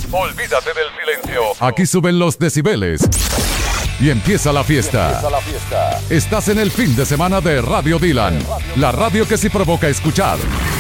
Olvídate del silencio. Aquí suben los decibeles. Y empieza la fiesta. Estás en el fin de semana de Radio Dylan. La radio que sí provoca escuchar.